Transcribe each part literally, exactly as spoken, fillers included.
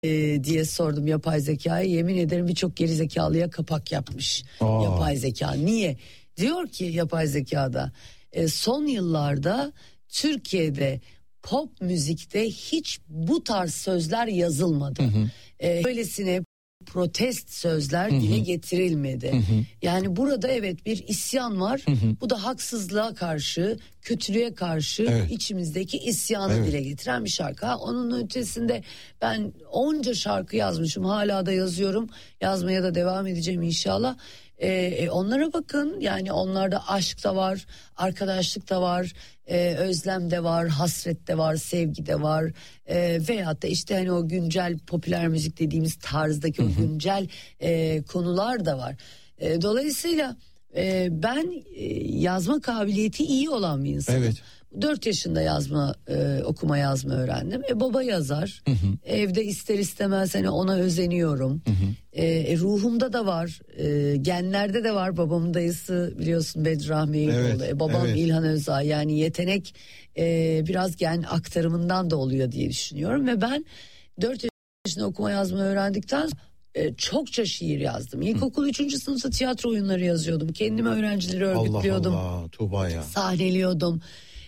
e, diye sordum yapay zekaya. Yemin ederim birçok geri zekalıya kapak yapmış Aa. yapay zeka. Niye? Diyor ki yapay zekada e, son yıllarda Türkiye'de pop müzikte hiç bu tarz sözler yazılmadı. Hı hı. E, böylesine protest sözler hı hı. dile getirilmedi. Hı hı. Yani burada evet bir isyan var. Hı hı. Bu da haksızlığa karşı, kötülüğe karşı evet. içimizdeki isyanı evet. dile getiren bir şarkı. Ha, onun ötesinde ben onca şarkı yazmışım. Hala da yazıyorum. Yazmaya da devam edeceğim inşallah. Ee, onlara bakın, yani onlarda aşk da var, arkadaşlık da var, e, özlem de var, hasret de var, sevgi de var, e, veyahut da işte hani o güncel popüler müzik dediğimiz tarzdaki hı hı. o güncel e, konular da var. E, dolayısıyla e, ben e, yazma kabiliyeti iyi olan bir insanım. Evet. dört yaşında yazma, e, okuma yazma öğrendim. E, baba yazar. Hı hı. Evde ister istemez hani ona özeniyorum. Hı hı. E, ruhumda da var. E, genlerde de var. Babamın dayısı biliyorsun Bedrahmi Eyüboğlu. Evet, e, babam evet. İlhan Özağ. Yani yetenek e, biraz gen aktarımından da oluyor diye düşünüyorum. Ve ben dört yaşında okuma yazma öğrendikten sonra e, çokça şiir yazdım. İlkokul üçüncü sınıfta tiyatro oyunları yazıyordum. Kendime öğrencileri örgütlüyordum. Allah Allah, Tuğba ya. Sahneliyordum.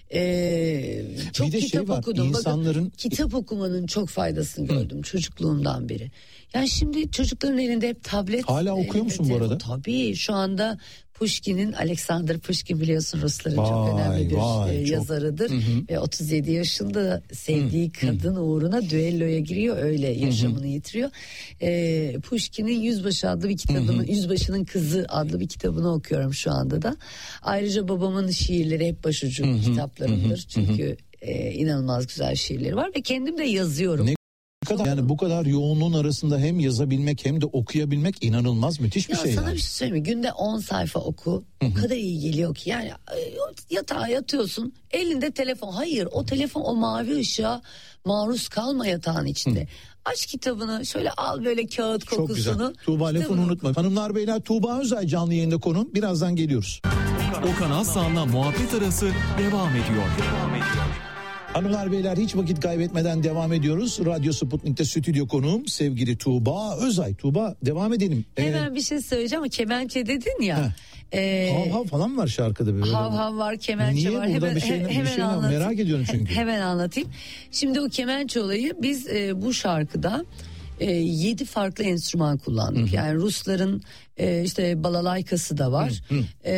Ee, çok kitap şey var, okudum. İnsanların... Bakın, kitap okumanın çok faydasını gördüm Hı. çocukluğumdan beri. Yani şimdi çocukların elinde hep tablet. Hala okuyor musun bu arada? Tabii, şu anda Pushkin'in, Alexander Pushkin biliyorsun Rusların vay, çok önemli bir vay, e, yazarıdır. Hı hı. Ve otuz yedi yaşında sevdiği hı. kadın hı. uğruna düelloya giriyor, öyle yaşamını hı hı. yitiriyor. E, Pushkin'in Yüzbaşı adlı bir kitabını, hı hı. Yüzbaşının Kızı adlı bir kitabını okuyorum şu anda da. Ayrıca babamın şiirleri hep başucu hı hı. kitaplarımdır. Hı hı. Çünkü e, inanılmaz güzel şiirleri var ve kendim de yazıyorum. Ne? Kadar, yani bu kadar yoğunluğun arasında hem yazabilmek hem de okuyabilmek inanılmaz müthiş bir ya şey. Sana yani. bir şey söyleyeyim mi? Günde on sayfa oku. Hı-hı. O kadar iyi geliyor ki. Yani yatağa yatıyorsun, elinde telefon. Hayır, o telefon o mavi ışığa maruz kalma yatağın içinde. Hı. Aç kitabını, şöyle al böyle kağıt kokusunu. Çok güzel. Tuğba lafını unutma. Hanımlar beyler, Tuğba Özay canlı yayında konuğum. Birazdan geliyoruz. Okan Aslan'la muhabbet arası devam ediyor. Devam ediyor. Hanımlar beyler, hiç vakit kaybetmeden devam ediyoruz. Radyo Sputnik'te stüdyo konuğum sevgili Tuğba Özay. Tuğba, devam edelim. Hemen ee, bir şey söyleyeceğim ama kemençe dedin ya. E, hav hav falan var şarkıda böyle. Hav hav var, kemençe Niye var. Niye burada hemen, bir şey, hemen bir şey merak ediyorum çünkü. Hemen anlatayım. Şimdi o kemençe olayı, biz e, bu şarkıda e, yedi farklı enstrüman kullandık. Hı-hı. Yani Rusların e, işte balalaykası da var. E,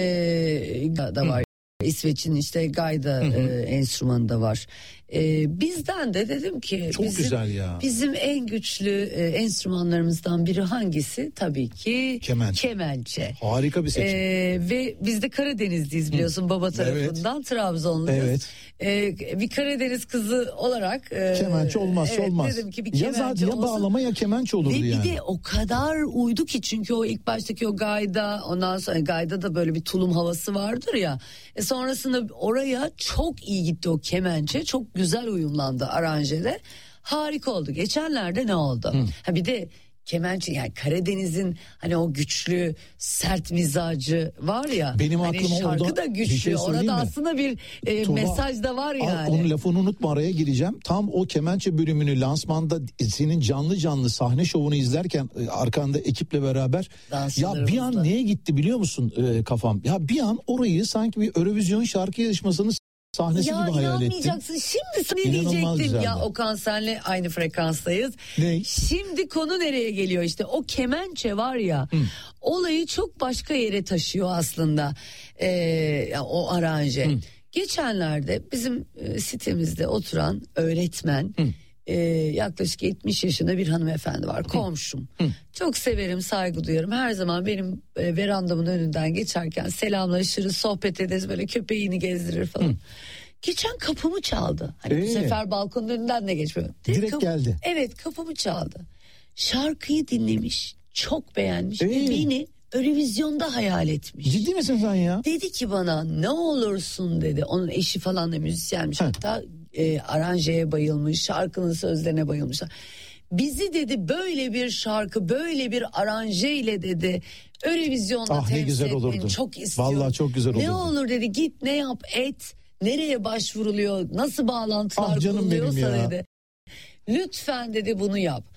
da var. Hı. İsveç'in işte gayda e, enstrümanı da var. E, bizden de dedim ki çok bizim, güzel ya. Bizim en güçlü e, enstrümanlarımızdan biri hangisi? Tabii ki kemençe. kemençe. Harika bir seçim. E, ve biz de Karadenizliyiz biliyorsun, Hı. baba tarafından evet. Trabzonluyuz. Evet. E, bir Karadeniz kızı olarak e, kemençe olmazsa evet, olmaz. Dedim ki bir ya kemençe ya bağlama ya kemençe olurdu ve yani. Ve bir de o kadar uydu ki, çünkü o ilk baştaki o gayda, ondan sonra gayda da böyle bir tulum havası vardır ya. E sonrasında oraya çok iyi gitti o kemençe. Çok güzel uyumlandı aranjede. Harika oldu. Geçenlerde ne oldu? Hı. Ha bir de kemençe, yani Karadeniz'in hani o güçlü sert mizacı var ya. Benim hani aklıma şarkı orada da güçlü. Bir şey orada mi? aslında bir e, Tuğba, mesaj da var yani. Onun lafını unutma, araya gireceğim. Tam o kemençe bölümünü lansmanda senin canlı canlı sahne şovunu izlerken arkanda ekiple beraber ya bir an neye gitti biliyor musun e, kafam? Ya bir an orayı sanki bir Eurovision şarkı yarışmasını sahnesi ya, gibi hayal ettim. inanmayacaksın. Şimdi sana diyecektim ya, Okan senle aynı frekanstayız. Ne? Şimdi konu nereye geliyor işte, o kemençe var ya, Hı. olayı çok başka yere taşıyor aslında ee, o aranje. Hı. Geçenlerde bizim e, sitemizde oturan öğretmen, Hı. Ee, yaklaşık yetmiş yaşında bir hanımefendi var, komşum. Hı. Çok severim, saygı duyarım. Her zaman benim e, verandamın önünden geçerken selamlaşırız, sohbet ederiz, böyle köpeğini gezdirir falan. Hı. Geçen kapımı çaldı. Hani ee? bu sefer balkonun önünden de geçmiyor. Direkt, Direkt kapı, geldi. Evet, kapımı çaldı. Şarkıyı dinlemiş, çok beğenmiş ee? ve beni Eurovizyon'da hayal etmiş. Ciddi misin sen ya? Dedi ki bana, ne olursun dedi. Onun eşi falan da müzisyenmiş. Heh. Hatta e, aranjeye bayılmış, şarkının sözlerine bayılmışlar. Bizi dedi böyle bir şarkı, böyle bir aranjeyle dedi Eurovizyon'da ah, temsil etmeni çok istiyorum. Vallahi çok güzel olurdu. Ne olur dedi, git ne yap et, nereye başvuruluyor, nasıl bağlantılar ah, kuruluyorsa dedi. Lütfen dedi bunu yap.